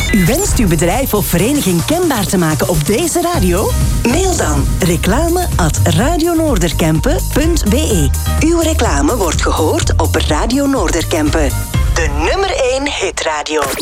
U wenst uw bedrijf of vereniging kenbaar te maken op deze radio? Mail dan reclame@radionoorderkempen.be. Uw reclame wordt gehoord op Radio Noorderkempen. De nummer 1 hitradio.